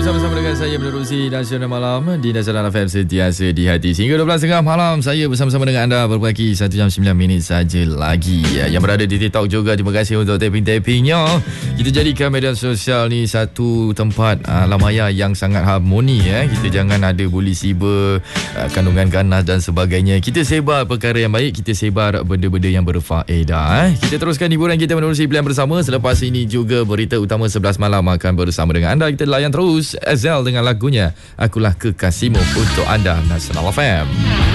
bersama dengan saya Menerusi Nasional Malam di Nasional FM sentiasa di hati. Sehingga 12.30 malam saya bersama-sama dengan anda berbagi 1 jam 9 minit saja lagi. Yang berada di TikTok juga, terima kasih untuk tapping-tappingnya. Kita jadikan media sosial ni satu tempat alam maya yang sangat harmoni. Kita jangan ada bully siber, kandungan ganas dan sebagainya. Kita sebar perkara yang baik, kita sebar benda-benda yang berfaedah. Kita teruskan hiburan kita menerusi pilihan bersama. Selepas ini juga berita utama 11 malam akan bersama dengan anda. Kita layan terus Ezell dengan lagunya Akulah Kekasihmu untuk anda, Nasional FM.